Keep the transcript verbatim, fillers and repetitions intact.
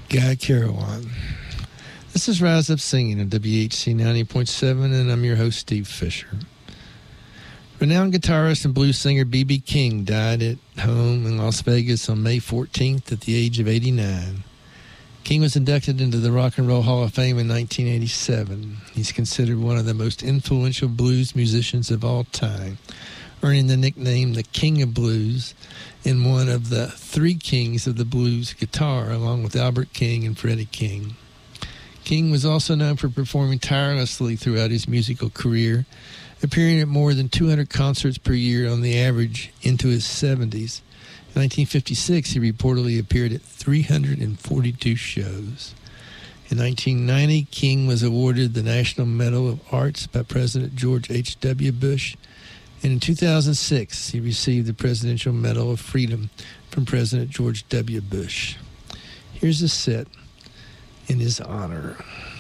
Guy Carawan. This is Rise Up Singing on W H C ninety point seven, and I'm your host, Steve Fisher. Renowned guitarist and blues singer B B King died at home in Las Vegas on May fourteenth at the age of eighty-nine. King was inducted into the Rock and Roll Hall of Fame in nineteen eighty-seven. He's considered one of the most influential blues musicians of all time, earning the nickname the King of Blues and one of the three kings of the blues guitar, along with Albert King and Freddie King. King was also known for performing tirelessly throughout his musical career, appearing at more than two hundred concerts per year on the average into his seventies. In nineteen fifty-six, he reportedly appeared at three hundred forty-two shows. In nineteen ninety, King was awarded the National Medal of Arts by President George H W. Bush, and in two thousand six, he received the Presidential Medal of Freedom from President George W. Bush. Here's a set in his honor.